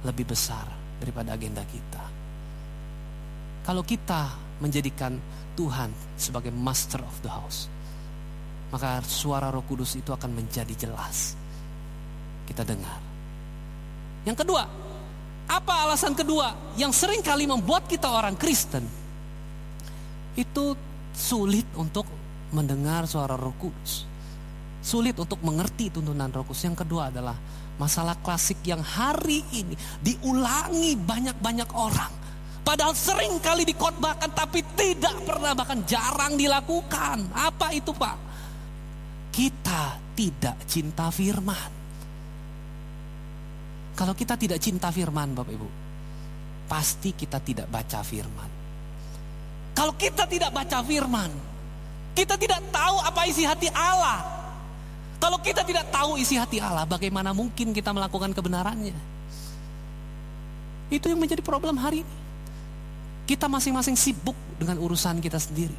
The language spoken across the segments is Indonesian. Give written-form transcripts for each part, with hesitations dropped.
lebih besar daripada agenda kita. Kalau kita menjadikan Tuhan sebagai master of the house, maka suara Roh Kudus itu akan menjadi jelas. Kita dengar. Yang kedua, apa alasan kedua yang sering kali membuat kita orang Kristen itu sulit untuk mendengar suara Roh Kudus, sulit untuk mengerti tuntunan Roh Kudus? Yang kedua adalah masalah klasik yang hari ini diulangi banyak-banyak orang. Padahal sering kali dikhotbahkan tapi tidak pernah, bahkan jarang dilakukan. Apa itu, Pak? Kita tidak cinta firman. Kalau kita tidak cinta firman, Bapak Ibu, pasti kita tidak baca firman. Kalau kita tidak baca firman, kita tidak tahu apa isi hati Allah. Kalau kita tidak tahu isi hati Allah, bagaimana mungkin kita melakukan kebenarannya? Itu yang menjadi problem hari ini. Kita masing-masing sibuk dengan urusan kita sendiri.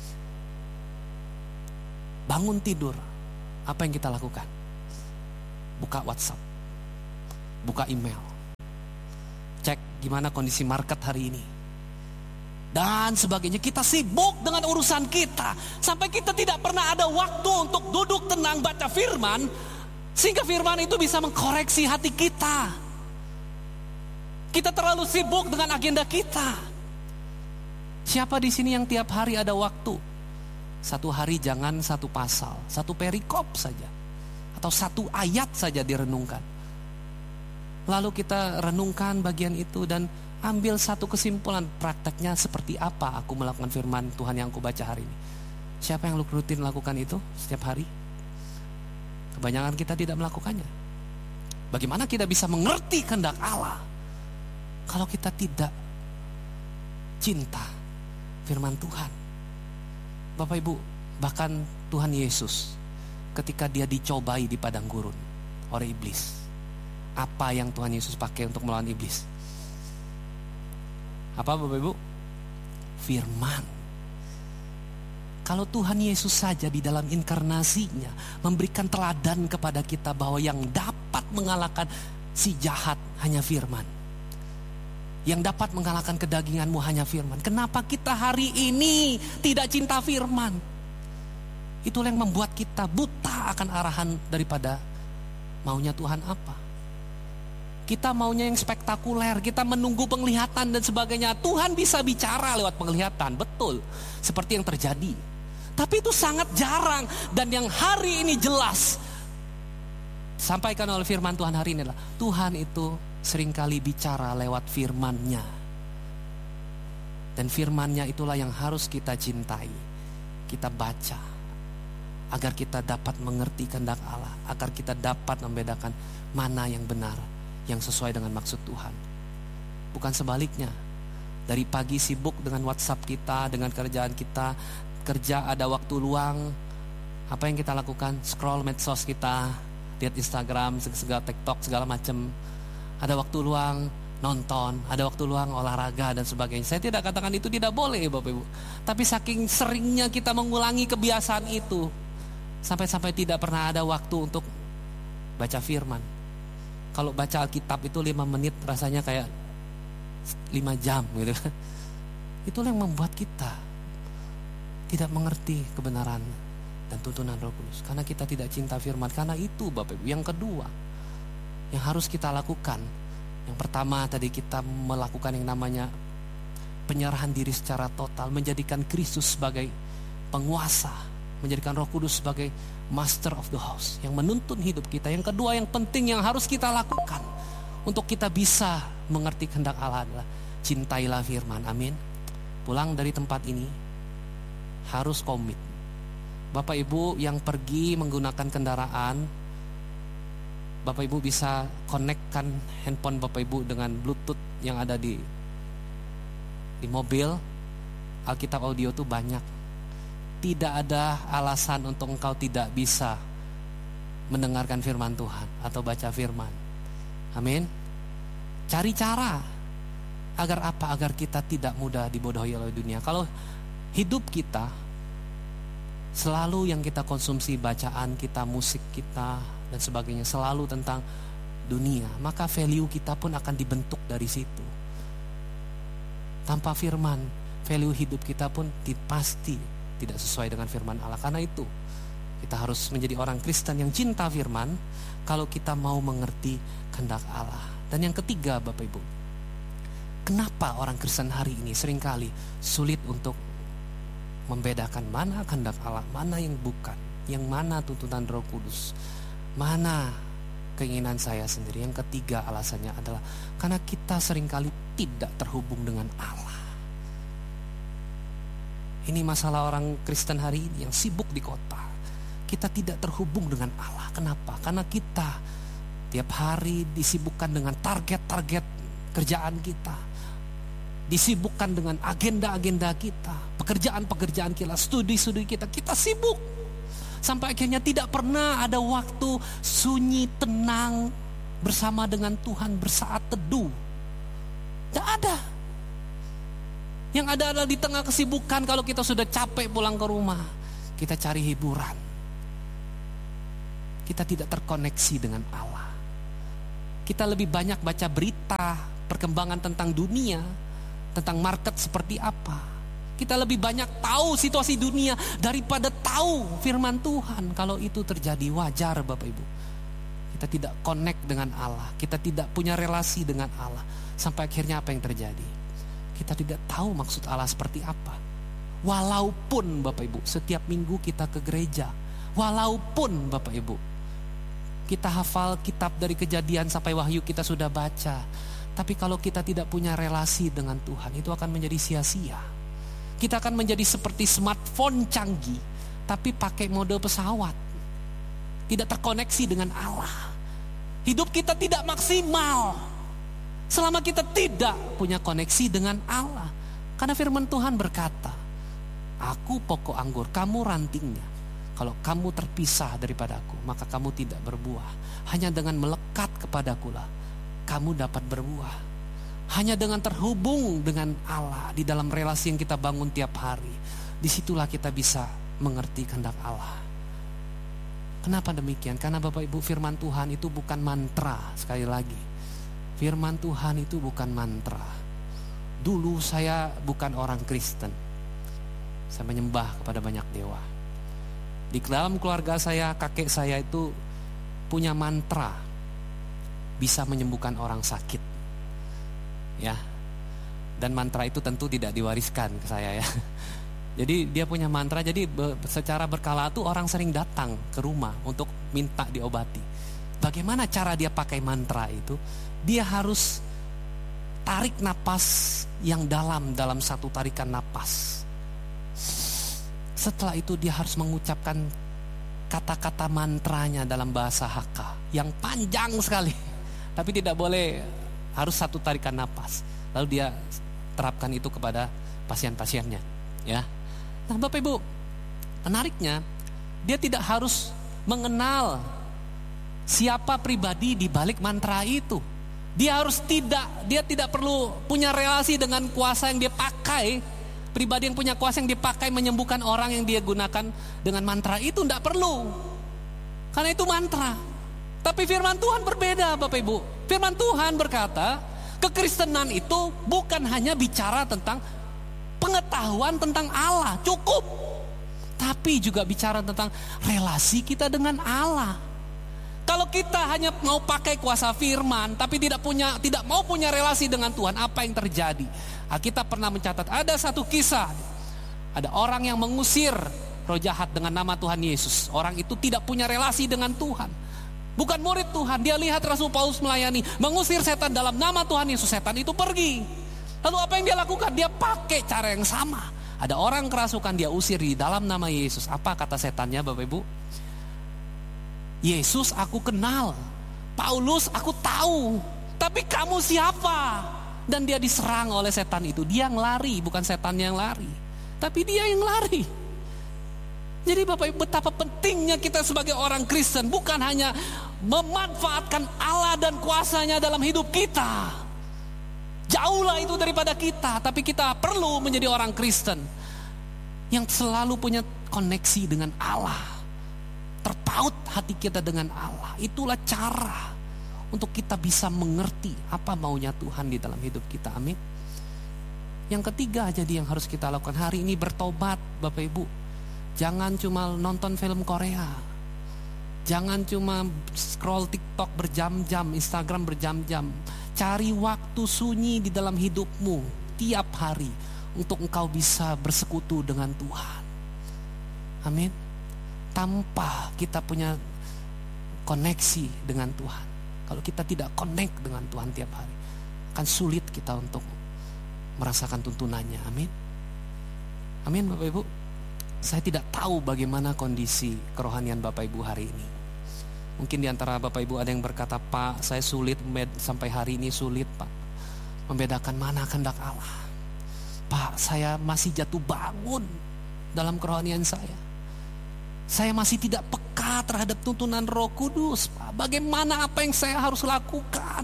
Bangun tidur, apa yang kita lakukan? Buka WhatsApp, buka email, cek gimana kondisi market hari ini, dan sebagainya. Kita sibuk dengan urusan kita, sampai kita tidak pernah ada waktu untuk duduk tenang baca firman, sehingga firman itu bisa mengkoreksi hati kita. Kita terlalu sibuk dengan agenda kita. Siapa di sini yang tiap hari ada waktu? Satu hari jangan satu pasal, satu perikop saja, atau satu ayat saja direnungkan. Lalu kita renungkan bagian itu dan ambil satu kesimpulan, prakteknya seperti apa aku melakukan firman Tuhan yang aku baca hari ini. Siapa yang rutin lakukan itu setiap hari? Kebanyakan kita tidak melakukannya. Bagaimana kita bisa mengerti kehendak Allah kalau kita tidak cinta firman Tuhan? Bapak Ibu, bahkan Tuhan Yesus ketika dia dicobai di padang gurun oleh iblis, apa yang Tuhan Yesus pakai untuk melawan iblis? Apa, Bapak Ibu? Firman. Kalau Tuhan Yesus saja di dalam inkarnasinya memberikan teladan kepada kita bahwa yang dapat mengalahkan si jahat hanya firman, yang dapat mengalahkan kedaginganmu hanya firman. Kenapa kita hari ini tidak cinta firman? Itulah yang membuat kita buta akan arahan daripada maunya Tuhan apa. Kita maunya yang spektakuler, kita menunggu penglihatan dan sebagainya. Tuhan bisa bicara lewat penglihatan, betul, seperti yang terjadi. Tapi itu sangat jarang, dan yang hari ini jelas sampaikan oleh firman Tuhan hari ini adalah Tuhan itu seringkali bicara lewat firman-Nya. Dan firman-Nya itulah yang harus kita cintai, kita baca, agar kita dapat mengerti kehendak Allah, agar kita dapat membedakan mana yang benar, yang sesuai dengan maksud Tuhan. Bukan sebaliknya, dari pagi sibuk dengan WhatsApp kita, dengan kerjaan kita, kerja ada waktu luang, apa yang kita lakukan? Scroll medsos kita, lihat Instagram, segala TikTok, segala macam. Ada waktu luang nonton, ada waktu luang olahraga dan sebagainya. Saya tidak katakan itu tidak boleh, Bapak Ibu. Tapi saking seringnya kita mengulangi kebiasaan itu, sampai-sampai tidak pernah ada waktu untuk baca firman. Kalau baca Alkitab itu 5 menit rasanya kayak 5 jam gitu. Itulah yang membuat kita tidak mengerti kebenaran dan tuntunan Roh Kudus, karena kita tidak cinta firman. Karena itu, Bapak Ibu, yang kedua yang harus kita lakukan, yang pertama tadi kita melakukan yang namanya penyerahan diri secara total, menjadikan Kristus sebagai penguasa, menjadikan Roh Kudus sebagai master of the house yang menuntun hidup kita. Yang kedua yang penting yang harus kita lakukan untuk kita bisa mengerti kehendak Allah adalah cintailah firman. Amin. Pulang dari tempat ini harus komit. Bapak Ibu yang pergi menggunakan kendaraan, Bapak Ibu bisa konekkan handphone Bapak Ibu dengan Bluetooth yang ada di mobil. Alkitab audio itu banyak. Tidak ada alasan untuk engkau tidak bisa mendengarkan firman Tuhan atau baca firman. Amin. Cari cara agar apa? Agar kita tidak mudah dibodohi oleh dunia. Kalau hidup kita selalu yang kita konsumsi, bacaan kita, musik kita dan sebagainya, selalu tentang dunia, maka value kita pun akan dibentuk dari situ. Tanpa firman, value hidup kita pun pasti tidak sesuai dengan firman Allah. Karena itu kita harus menjadi orang Kristen yang cinta firman kalau kita mau mengerti kehendak Allah. Dan yang ketiga, Bapak Ibu, kenapa orang Kristen hari ini seringkali sulit untuk membedakan mana kehendak Allah, mana yang bukan, yang mana tuntunan Roh Kudus, mana keinginan saya sendiri. Yang ketiga alasannya adalah karena kita seringkali tidak terhubung dengan Allah. Ini masalah orang Kristen hari ini yang sibuk di kota. Kita tidak terhubung dengan Allah. Kenapa? Karena kita tiap hari disibukkan dengan target-target kerjaan kita, disibukkan dengan agenda-agenda kita, pekerjaan-pekerjaan kita, studi-studi kita. Kita sibuk sampai akhirnya tidak pernah ada waktu sunyi, tenang bersama dengan Tuhan, bersaat teduh. Tidak ada. Yang ada adalah di tengah kesibukan, kalau kita sudah capek pulang ke rumah, kita cari hiburan. Kita tidak terkoneksi dengan Allah. Kita lebih banyak baca berita, perkembangan tentang dunia, tentang market seperti apa. Kita lebih banyak tahu situasi dunia daripada tahu firman Tuhan. Kalau itu terjadi, wajar Bapak Ibu. Kita tidak connect dengan Allah. Kita tidak punya relasi dengan Allah. Sampai akhirnya apa yang terjadi? Kita tidak tahu maksud Allah seperti apa. Walaupun Bapak Ibu setiap minggu kita ke gereja, walaupun Bapak Ibu kita hafal kitab dari Kejadian sampai Wahyu kita sudah baca, tapi kalau kita tidak punya relasi dengan Tuhan, itu akan menjadi sia-sia. Kita akan menjadi seperti smartphone canggih, tapi pakai mode pesawat, tidak terkoneksi dengan Allah. Hidup kita tidak maksimal selama kita tidak punya koneksi dengan Allah. Karena firman Tuhan berkata, aku pokok anggur, kamu rantingnya. Kalau kamu terpisah daripada aku, maka kamu tidak berbuah. Hanya dengan melekat kepadakulah kamu dapat berbuah. Hanya dengan terhubung dengan Allah di dalam relasi yang kita bangun tiap hari, disitulah kita bisa mengerti kehendak Allah. Kenapa demikian? Karena Bapak Ibu, firman Tuhan itu bukan mantra. Sekali lagi, firman Tuhan itu bukan mantra. Dulu saya bukan orang Kristen, saya menyembah kepada banyak dewa. Di dalam keluarga saya, kakek saya itu punya mantra, bisa menyembuhkan orang sakit, ya. Dan mantra itu tentu tidak diwariskan ke saya, ya. Jadi dia punya mantra. Jadi secara berkala itu orang sering datang ke rumah untuk minta diobati. Bagaimana cara dia pakai mantra itu? Dia harus tarik napas yang dalam satu tarikan napas. Setelah itu dia harus mengucapkan kata-kata mantranya dalam bahasa Hakka yang panjang sekali, tapi tidak boleh, harus satu tarikan napas. Lalu dia terapkan itu kepada pasien-pasiennya, ya. Nah Bapak Ibu, menariknya dia tidak harus mengenal siapa pribadi di balik mantra itu. Dia tidak perlu punya relasi dengan kuasa yang dia pakai. Pribadi yang punya kuasa yang dipakai menyembuhkan orang yang dia gunakan dengan mantra itu tidak perlu. Karena itu mantra. Tapi firman Tuhan berbeda Bapak Ibu. Firman Tuhan berkata, kekristenan itu bukan hanya bicara tentang pengetahuan tentang Allah, cukup. Tapi juga bicara tentang relasi kita dengan Allah. Kalau kita hanya mau pakai kuasa firman tapi tidak mau punya relasi dengan Tuhan, apa yang terjadi? Kita pernah mencatat ada satu kisah, ada orang yang mengusir roh jahat dengan nama Tuhan Yesus. Orang itu tidak punya relasi dengan Tuhan, bukan murid Tuhan. Dia lihat Rasul Paulus melayani, mengusir setan dalam nama Tuhan Yesus, setan itu pergi. Lalu apa yang dia lakukan? Dia pakai cara yang sama. Ada orang kerasukan, dia usir di dalam nama Yesus. Apa kata setannya Bapak Ibu? Yesus aku kenal, Paulus aku tahu, tapi kamu siapa? Dan dia diserang oleh setan itu. Dia yang lari, bukan setan yang lari, tapi dia yang lari. Jadi Bapak Ibu, betapa pentingnya kita sebagai orang Kristen bukan hanya memanfaatkan Allah dan kuasanya dalam hidup kita. Jauhlah itu daripada kita. Tapi kita perlu menjadi orang Kristen yang selalu punya koneksi dengan Allah, terpaut hati kita dengan Allah. Itulah cara untuk kita bisa mengerti apa maunya Tuhan di dalam hidup kita. Amin. Yang ketiga jadi yang harus kita lakukan hari ini, bertobat Bapak Ibu. Jangan cuma nonton film Korea, jangan cuma scroll TikTok berjam-jam, Instagram berjam-jam. Cari waktu sunyi di dalam hidupmu tiap hari untuk engkau bisa bersekutu dengan Tuhan. Amin. Tanpa kita punya koneksi dengan Tuhan, kalau kita tidak connect dengan Tuhan tiap hari, akan sulit kita untuk merasakan tuntunannya. Amin. Amin Bapak Ibu. Saya tidak tahu bagaimana kondisi kerohanian Bapak Ibu hari ini. Mungkin di antara Bapak Ibu ada yang berkata, Pak, saya sulit sampai hari ini sulit Pak membedakan mana kehendak Allah. Pak, saya masih jatuh bangun dalam kerohanian saya. Saya masih tidak peka terhadap tuntunan Roh Kudus. Pak, bagaimana apa yang saya harus lakukan?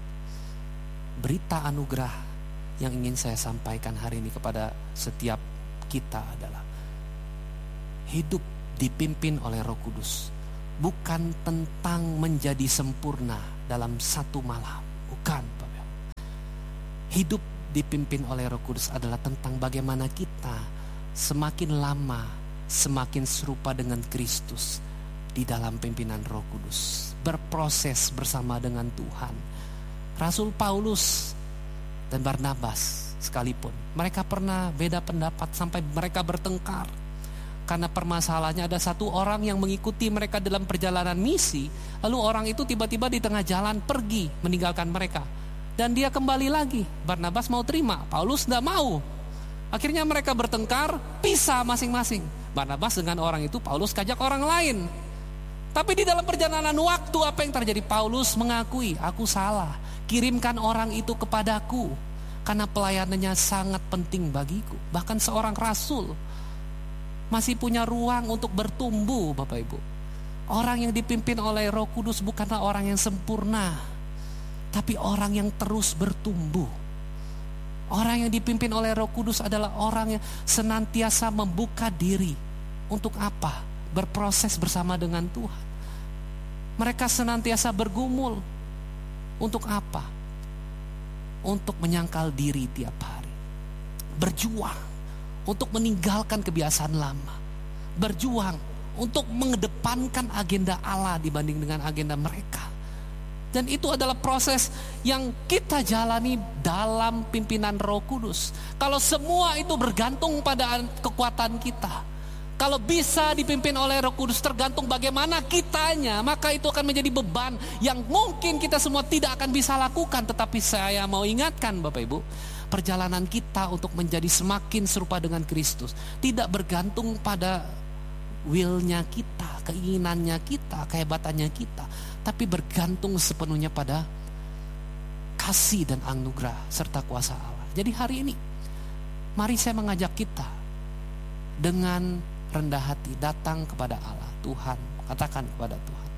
Berita anugerah yang ingin saya sampaikan hari ini kepada setiap kita adalah hidup dipimpin oleh Roh Kudus bukan tentang menjadi sempurna dalam satu malam. Bukan, Bapak. Hidup dipimpin oleh Roh Kudus adalah tentang bagaimana kita semakin lama semakin serupa dengan Kristus di dalam pimpinan Roh Kudus, berproses bersama dengan Tuhan. Rasul Paulus dan Barnabas sekalipun, mereka pernah beda pendapat sampai mereka bertengkar. Karena permasalahannya ada satu orang yang mengikuti mereka dalam perjalanan misi, lalu orang itu tiba-tiba di tengah jalan pergi meninggalkan mereka. Dan dia kembali lagi. Barnabas mau terima, Paulus tidak mau. Akhirnya mereka bertengkar, pisah masing-masing. Barnabas dengan orang itu, Paulus kajak orang lain. Tapi di dalam perjalanan waktu apa yang terjadi? Paulus mengakui, aku salah, kirimkan orang itu kepadaku, karena pelayanannya sangat penting bagiku. Bahkan seorang rasul masih punya ruang untuk bertumbuh, Bapak Ibu. Orang yang dipimpin oleh Roh Kudus bukanlah orang yang sempurna, tapi orang yang terus bertumbuh. Orang yang dipimpin oleh Roh Kudus adalah orang yang senantiasa membuka diri. Untuk apa? Berproses bersama dengan Tuhan. Mereka senantiasa bergumul. Untuk apa? Untuk menyangkal diri tiap hari. Berjuang untuk meninggalkan kebiasaan lama. Berjuang untuk mengedepankan agenda Allah dibanding dengan agenda mereka. Dan itu adalah proses yang kita jalani dalam pimpinan Roh Kudus. Kalau semua itu bergantung pada kekuatan kita, kalau bisa dipimpin oleh Roh Kudus tergantung bagaimana kitanya, maka itu akan menjadi beban yang mungkin kita semua tidak akan bisa lakukan. Tetapi saya mau ingatkan Bapak Ibu, perjalanan kita untuk menjadi semakin serupa dengan Kristus tidak bergantung pada will-nya kita, keinginannya kita, kehebatannya kita, tapi bergantung sepenuhnya pada kasih dan anugerah serta kuasa Allah. Jadi hari ini mari saya mengajak kita dengan rendah hati datang kepada Allah. Tuhan, katakan kepada Tuhan,